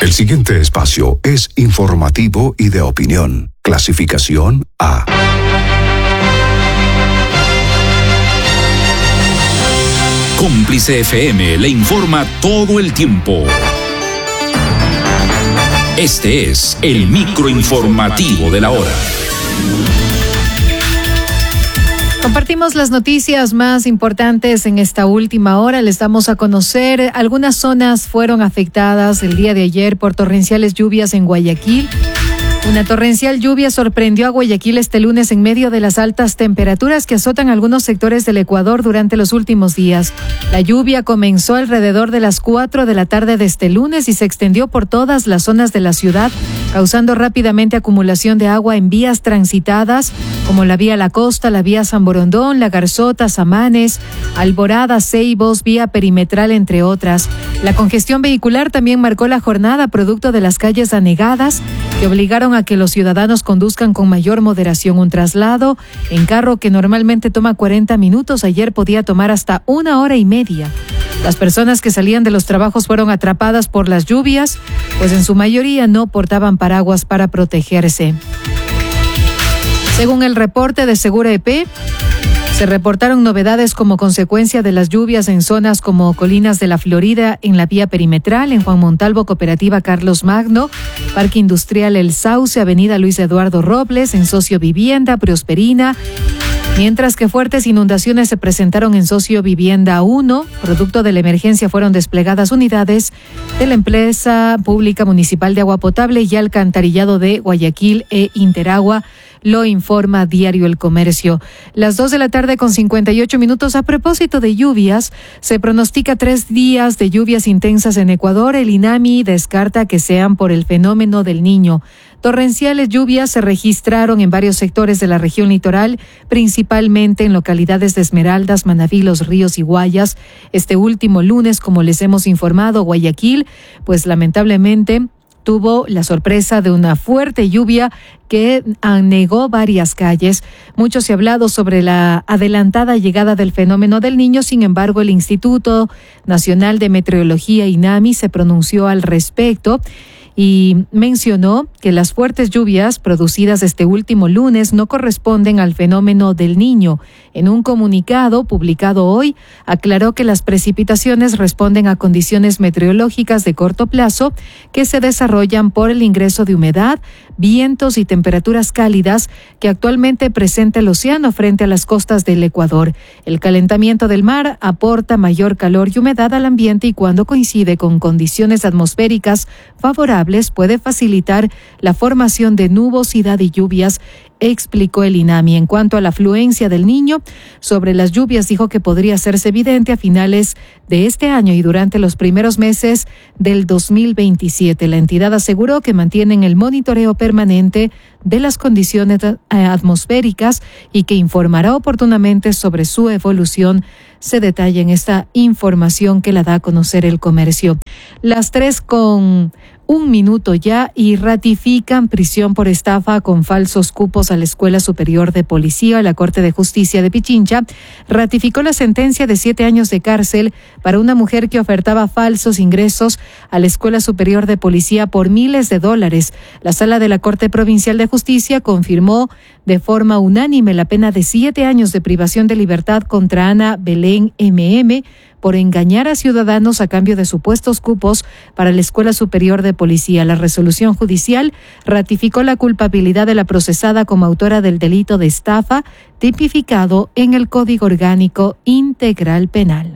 El siguiente espacio es informativo y de opinión. Clasificación A. Cómplice FM le informa todo el tiempo. Este es el microinformativo de la hora. Compartimos las noticias más importantes en esta última hora. Les damos a conocer, algunas zonas fueron afectadas el día de ayer por torrenciales lluvias en Guayaquil. Una torrencial lluvia sorprendió a Guayaquil este lunes en medio de las altas temperaturas que azotan algunos sectores del Ecuador durante los últimos días. La lluvia comenzó alrededor de las 4 de la tarde de este lunes y se extendió por todas las zonas de la ciudad, causando rápidamente acumulación de agua en vías transitadas como la vía La Costa, la vía San Borondón, La Garzota, Samanes, Alborada, Ceibos, vía perimetral, entre otras. La congestión vehicular también marcó la jornada producto de las calles anegadas que obligaron a que los ciudadanos conduzcan con mayor moderación. Un traslado en carro que normalmente toma 40 minutos, ayer podía tomar hasta 1 hora y media. Las personas que salían de los trabajos fueron atrapadas por las lluvias, pues en su mayoría no portaban paraguas para protegerse. Según el reporte de Segura EP, se reportaron novedades como consecuencia de las lluvias en zonas como Colinas de la Florida, en la vía perimetral, en Juan Montalvo, Cooperativa Carlos Magno, Parque Industrial El Sauce, Avenida Luis Eduardo Robles, en Socio Vivienda, Prosperina, mientras que fuertes inundaciones se presentaron en Socio Vivienda 1. Producto de la emergencia fueron desplegadas unidades de la Empresa Pública Municipal de Agua Potable y Alcantarillado de Guayaquil e Interagua, lo informa Diario El Comercio. Las 2:58 p.m. A propósito de lluvias, se pronostica 3 días de lluvias intensas en Ecuador. El INAMI descarta que sean por el fenómeno del Niño. Torrenciales lluvias se registraron en varios sectores de la región litoral, principalmente en localidades de Esmeraldas, Manaví, Los Ríos y Guayas. Este último lunes, como les hemos informado, Guayaquil, pues lamentablemente tuvo la sorpresa de una fuerte lluvia que anegó varias calles. Mucho se ha hablado sobre la adelantada llegada del fenómeno del Niño. Sin embargo, el Instituto Nacional de Meteorología, INAMI, se pronunció al respecto y mencionó que las fuertes lluvias producidas este último lunes no corresponden al fenómeno del Niño. En un comunicado publicado hoy, aclaró que las precipitaciones responden a condiciones meteorológicas de corto plazo que se desarrollan por el ingreso de humedad, vientos y temperaturas cálidas que actualmente presenta el océano frente a las costas del Ecuador. El calentamiento del mar aporta mayor calor y humedad al ambiente y cuando coincide con condiciones atmosféricas favorables puede facilitar la formación de nubosidad y lluvias, explicó el INAMI. En cuanto a la afluencia del Niño, sobre las lluvias dijo que podría hacerse evidente a finales de este año y durante los primeros meses del 2027. La entidad aseguró que mantienen el monitoreo permanente de las condiciones atmosféricas y que informará oportunamente sobre su evolución. Se detalla en esta información que la da a conocer El Comercio. Las 3:01 p.m. ya, y ratifican prisión por estafa con falsos cupos a la Escuela Superior de Policía. La Corte de Justicia de Pichincha ratificó la sentencia de 7 años de cárcel para una mujer que ofertaba falsos ingresos a la Escuela Superior de Policía por miles de dólares. La Sala de la Corte Provincial de Justicia confirmó de forma unánime la pena de 7 años de privación de libertad contra Ana Belén M.M. por engañar a ciudadanos a cambio de supuestos cupos para la Escuela Superior de Policía. La resolución judicial ratificó la culpabilidad de la procesada como autora del delito de estafa tipificado en el Código Orgánico Integral Penal.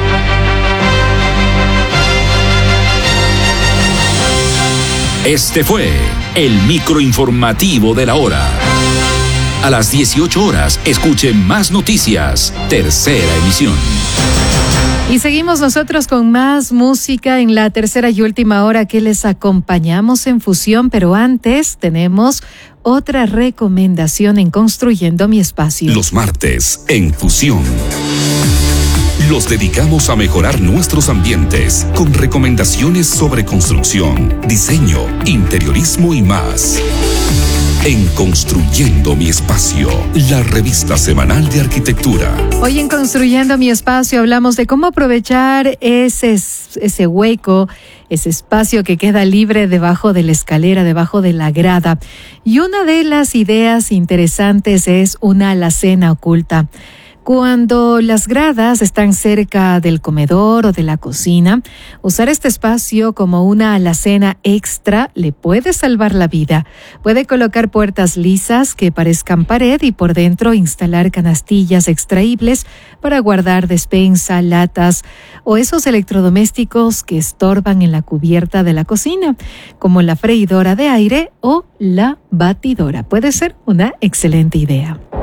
Este fue el microinformativo de la hora. A las 18 horas, escuche más noticias. Tercera emisión. Y seguimos nosotros con más música en la tercera y última hora que les acompañamos en Fusión, pero antes tenemos otra recomendación en Construyendo mi Espacio. Los martes en Fusión los dedicamos a mejorar nuestros ambientes con recomendaciones sobre construcción, diseño, interiorismo y más. en Construyendo Mi Espacio, la revista semanal de arquitectura. Hoy en Construyendo Mi Espacio hablamos de cómo aprovechar ese hueco, ese espacio que queda libre debajo de la escalera, debajo de la grada. Y una de las ideas interesantes es una alacena oculta. Cuando las gradas están cerca del comedor o de la cocina, usar este espacio como una alacena extra le puede salvar la vida. Puede colocar puertas lisas que parezcan pared y por dentro instalar canastillas extraíbles para guardar despensa, latas o esos electrodomésticos que estorban en la cubierta de la cocina, como la freidora de aire o la batidora. Puede ser una excelente idea.